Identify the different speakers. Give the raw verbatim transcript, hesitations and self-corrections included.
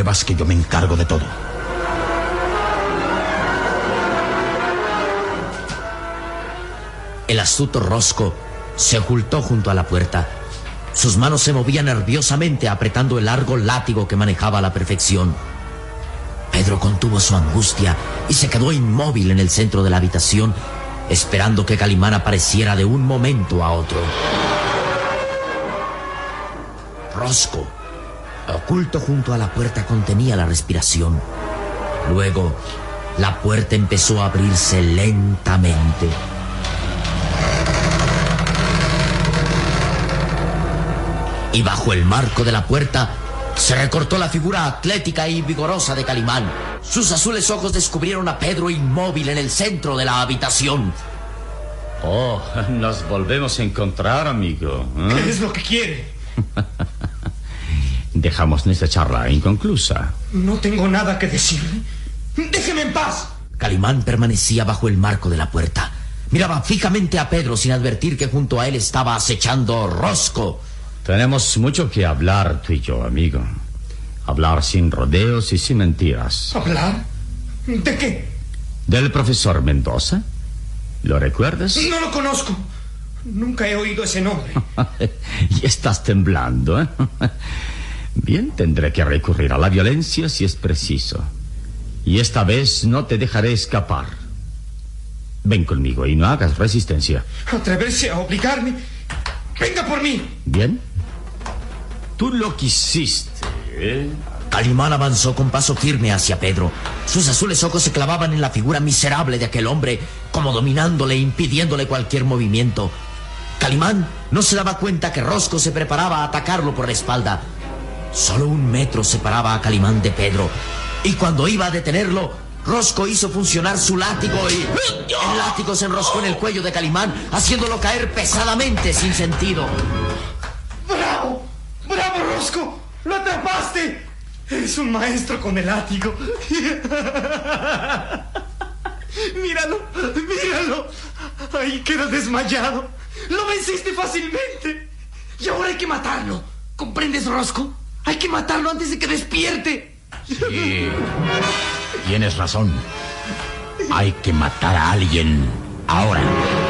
Speaker 1: muevas que yo me encargo de todo.
Speaker 2: El astuto Rosco se ocultó junto a la puerta. Sus manos se movían nerviosamente apretando el largo látigo que manejaba a la perfección. Pedro contuvo su angustia y se quedó inmóvil en el centro de la habitación, esperando que Calimán apareciera de un momento a otro. Rosco, oculto junto a la puerta, contenía la respiración. Luego, la puerta empezó a abrirse lentamente. Y bajo el marco de la puerta se recortó la figura atlética y vigorosa de Calimán. Sus azules ojos descubrieron a Pedro inmóvil en el centro de la habitación.
Speaker 3: Oh, nos volvemos a encontrar, amigo. ¿Eh?
Speaker 4: ¿Qué es lo que quiere?
Speaker 3: Dejamos nuestra charla inconclusa.
Speaker 4: No tengo nada que decirle. ¡Déjeme en paz!
Speaker 2: Calimán permanecía bajo el marco de la puerta. Miraba fijamente a Pedro sin advertir que junto a él estaba acechando Rosco.
Speaker 3: Tenemos mucho que hablar tú y yo, amigo. Hablar sin rodeos y sin mentiras.
Speaker 4: ¿Hablar? ¿De qué?
Speaker 3: ¿Del profesor Mendoza? ¿Lo recuerdas?
Speaker 4: No lo conozco. Nunca he oído ese nombre.
Speaker 3: Y estás temblando, ¿eh? Bien, tendré que recurrir a la violencia si es preciso. Y esta vez no te dejaré escapar. Ven conmigo y no hagas resistencia.
Speaker 4: ¿Atreverse a obligarme? ¡Venga por mí!
Speaker 3: Bien. Tú lo quisiste, ¿eh?
Speaker 2: Calimán avanzó con paso firme hacia Pedro. Sus azules ojos se clavaban en la figura miserable de aquel hombre, como dominándole, impidiéndole cualquier movimiento. Calimán no se daba cuenta que Rosco se preparaba a atacarlo por la espalda. Solo un metro separaba a Calimán de Pedro. Y cuando iba a detenerlo, Rosco hizo funcionar su látigo y... el látigo se enroscó en el cuello de Calimán, haciéndolo caer pesadamente sin sentido.
Speaker 4: ¡Bravo! ¡Bravo, Rosco! ¡Lo atrapaste! Eres un maestro con el látigo. Míralo, míralo. Ahí queda desmayado. Lo venciste fácilmente. Y ahora hay que matarlo. ¿Comprendes, Rosco? Hay que matarlo antes de que despierte.
Speaker 1: Sí, tienes razón. Hay que matar a alguien ahora.